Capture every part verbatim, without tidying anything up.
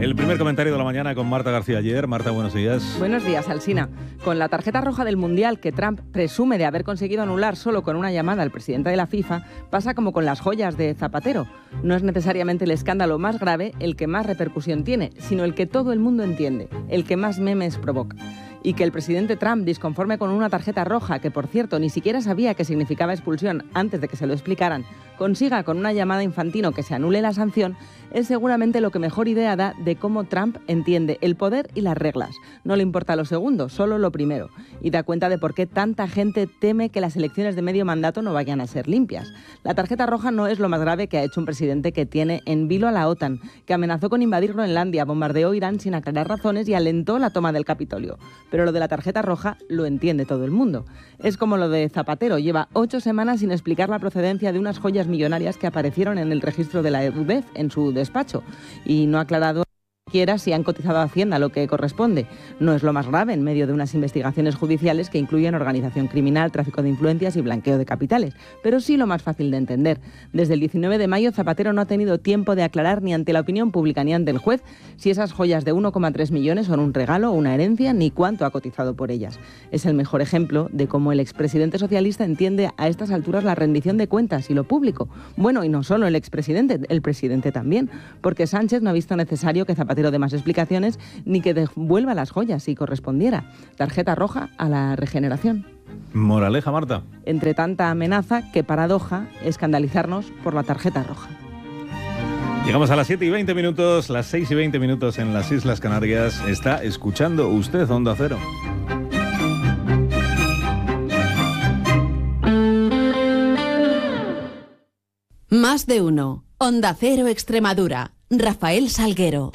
El primer comentario de la mañana con Marta García Aller. Marta, buenos días. Buenos días, Alsina. Con la tarjeta roja del Mundial que Trump presume de haber conseguido anular solo con una llamada al presidente de la FIFA, pasa como con las joyas de Zapatero. No es necesariamente el escándalo más grave el que más repercusión tiene, sino el que todo el mundo entiende, el que más memes provoca. Y que el presidente Trump, disconforme con una tarjeta roja, que por cierto ni siquiera sabía que significaba expulsión antes de que se lo explicaran, consiga con una llamada Infantino que se anule la sanción, es seguramente lo que mejor idea da de cómo Trump entiende el poder y las reglas. No le importa lo segundo, solo lo primero. Y da cuenta de por qué tanta gente teme que las elecciones de medio mandato no vayan a ser limpias. La tarjeta roja no es lo más grave que ha hecho un presidente que tiene en vilo a la OTAN, que amenazó con invadir Groenlandia, bombardeó Irán sin aclarar razones y alentó la toma del Capitolio. Pero lo de la tarjeta roja lo entiende todo el mundo. Es como lo de Zapatero, lleva ocho semanas sin explicar la procedencia de unas joyas millonarias que aparecieron en el registro de la U D E F en su despacho y no ha aclarado siquiera si han cotizado a Hacienda lo que corresponde. No es lo más grave en medio de unas investigaciones judiciales que incluyen organización criminal, tráfico de influencias y blanqueo de capitales, pero sí lo más fácil de entender. Desde el diecinueve de mayo, Zapatero no ha tenido tiempo de aclarar ni ante la opinión pública ni ante el juez si esas joyas de uno coma tres millones son un regalo o una herencia, ni cuánto ha cotizado por ellas. Es el mejor ejemplo de cómo el expresidente socialista entiende a estas alturas la rendición de cuentas y lo público. Bueno, y no solo el expresidente, el presidente también, porque Sánchez no ha visto necesario que Zapatero de más explicaciones ni que devuelva las joyas si correspondiera. Tarjeta roja a la regeneración. Moraleja, Marta. Entre tanta amenaza, qué paradoja escandalizarnos por la tarjeta roja. Llegamos a las siete y veinte minutos, las seis y veinte minutos en las Islas Canarias. Está escuchando usted Onda Cero. Más de uno. Onda Cero Extremadura. Rafael Salguero.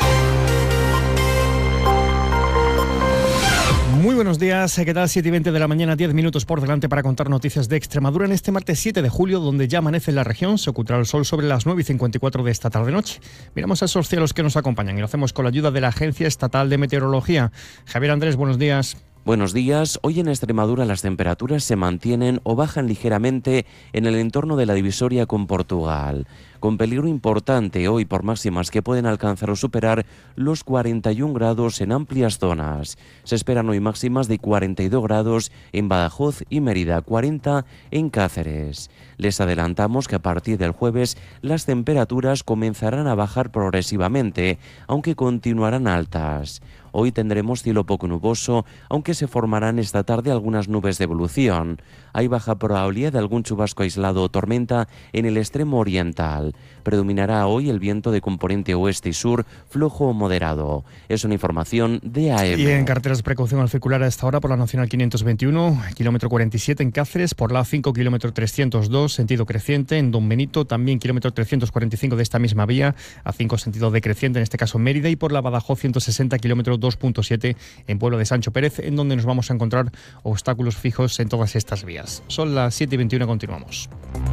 Muy buenos días, ¿qué tal? siete y veinte de la mañana, diez minutos por delante para contar noticias de Extremadura en este martes siete de julio, donde ya amanece en la región, se ocultará el sol sobre las nueve y cincuenta y cuatro de esta tarde-noche. Miramos a esos cielos que nos acompañan y lo hacemos con la ayuda de la Agencia Estatal de Meteorología. Javier Andrés, buenos días. Buenos días. Hoy en Extremadura las temperaturas se mantienen o bajan ligeramente en el entorno de la divisoria con Portugal, con peligro importante hoy por máximas que pueden alcanzar o superar los cuarenta y un grados en amplias zonas. Se esperan hoy máximas de cuarenta y dos grados en Badajoz y Mérida, cuarenta en Cáceres. Les adelantamos que a partir del jueves las temperaturas comenzarán a bajar progresivamente, aunque continuarán altas. Hoy tendremos cielo poco nuboso, aunque se formarán esta tarde algunas nubes de evolución. Hay baja probabilidad de algún chubasco aislado o tormenta en el extremo oriental. Predominará hoy el viento de componente oeste y sur, flojo o moderado. Es una información de A M. Y en carreteras de precaución al circular a esta hora por la Nacional quinientos veintiuno, kilómetro cuarenta y siete en Cáceres, por la A cinco, kilómetro trescientos dos, sentido creciente, en Don Benito, también kilómetro trescientos cuarenta y cinco de esta misma vía, A cinco sentido decreciente, en este caso Mérida, y por la Badajoz ciento sesenta, kilómetro dos punto siete en Pueblo de Sancho Pérez, en donde nos vamos a encontrar obstáculos fijos en todas estas vías. Son las siete y veintiuno, continuamos.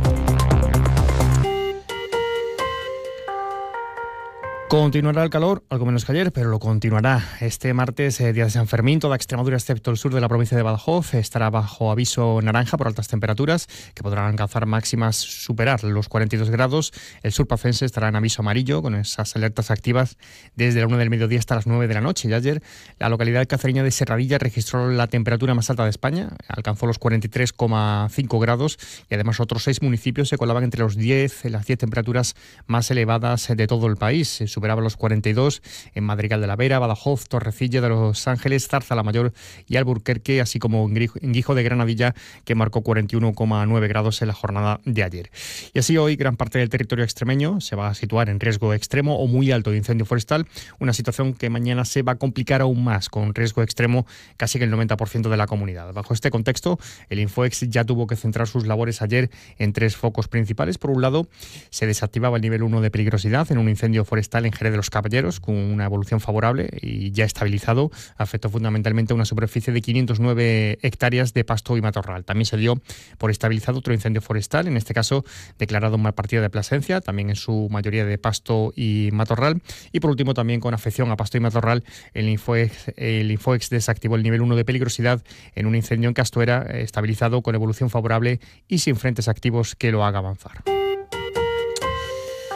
Continuará el calor, algo menos que ayer, pero lo continuará. Este martes, eh, día de San Fermín, toda Extremadura, excepto el sur de la provincia de Badajoz, estará bajo aviso naranja por altas temperaturas, que podrán alcanzar máximas superar los cuarenta y dos grados. El sur pacense estará en aviso amarillo, con esas alertas activas desde la una del mediodía hasta las nueve de la noche. Y ayer, la localidad cacereña de Serradilla registró la temperatura más alta de España, alcanzó los cuarenta y tres coma cinco grados, y además otros seis municipios se colaban entre los diez, las diez temperaturas más elevadas de todo el país. Superaba los cuarenta y dos en Madrigal de la Vera, Badajoz, Torrecilla de los Ángeles, Zarzalamayor y Alburquerque, así como en Guijo de Granadilla, que marcó cuarenta y uno coma nueve grados en la jornada de ayer. Y así hoy gran parte del territorio extremeño se va a situar en riesgo extremo o muy alto de incendio forestal, una situación que mañana se va a complicar aún más, con riesgo extremo casi que el noventa por ciento de la comunidad. Bajo este contexto, el Infoex ya tuvo que centrar sus labores ayer en tres focos principales. Por un lado, se desactivaba el nivel uno de peligrosidad en un incendio forestal en Jerez de los Caballeros, con una evolución favorable y ya estabilizado. Afectó fundamentalmente a una superficie de quinientas nueve hectáreas de pasto y matorral. También se dio por estabilizado otro incendio forestal, en este caso declarado en Malpartida de Plasencia, también en su mayoría de pasto y matorral. Y por último, también con afección a pasto y matorral, el Infoex, el Infoex desactivó el nivel uno de peligrosidad en un incendio en Castuera, estabilizado con evolución favorable y sin frentes activos que lo haga avanzar.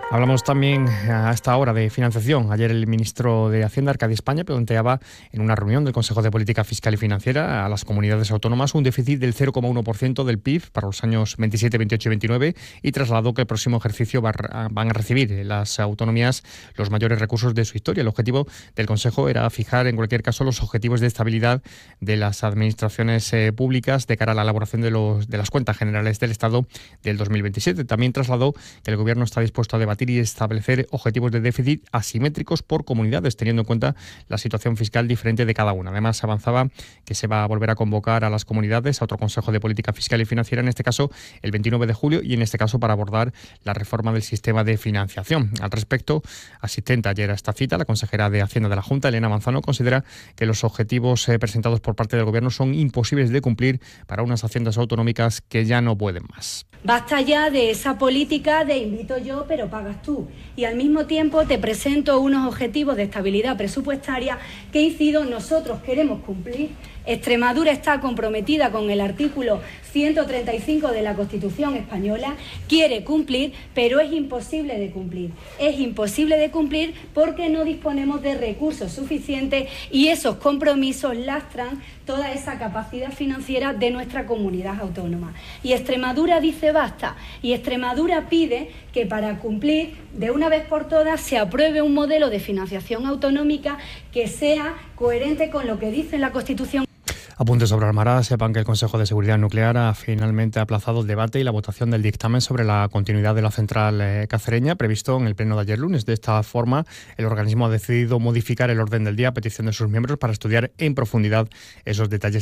Hablamos también a esta hora de financiación. Ayer el ministro de Hacienda, Arcadi España, planteaba en una reunión del Consejo de Política Fiscal y Financiera a las comunidades autónomas un déficit del cero coma uno por ciento del P I B para los años veintisiete, veintiocho y veintinueve y trasladó que el próximo ejercicio va a, van a recibir las autonomías los mayores recursos de su historia. El objetivo del Consejo era fijar, en cualquier caso, los objetivos de estabilidad de las administraciones eh, públicas de cara a la elaboración de, los, de las cuentas generales del Estado del dos mil veintisiete. También trasladó que el Gobierno está dispuesto a debatir y establecer objetivos de déficit asimétricos por comunidades, teniendo en cuenta la situación fiscal diferente de cada una. Además, avanzaba que se va a volver a convocar a las comunidades a otro Consejo de Política Fiscal y Financiera, en este caso el veintinueve de julio, y en este caso para abordar la reforma del sistema de financiación. Al respecto, asistente ayer a esta cita, la consejera de Hacienda de la Junta, Elena Manzano, considera que los objetivos eh, presentados por parte del Gobierno son imposibles de cumplir para unas haciendas autonómicas que ya no pueden más. Basta ya de esa política de invito yo, pero pagas tú. Y al mismo tiempo te presento unos objetivos de estabilidad presupuestaria que, incido, nosotros queremos cumplir. Extremadura está comprometida con el artículo ciento treinta y cinco de la Constitución española, quiere cumplir, pero es imposible de cumplir. Es imposible de cumplir porque no disponemos de recursos suficientes y esos compromisos lastran toda esa capacidad financiera de nuestra comunidad autónoma. Y Extremadura dice basta, y Extremadura pide que para cumplir de una vez por todas se apruebe un modelo de financiación autonómica que sea coherente con lo que dice la Constitución. Apunte sobre Almará, sepan que el Consejo de Seguridad Nuclear ha finalmente aplazado el debate y la votación del dictamen sobre la continuidad de la central eh, cacereña previsto en el pleno de ayer lunes. De esta forma, el organismo ha decidido modificar el orden del día a petición de sus miembros para estudiar en profundidad esos detalles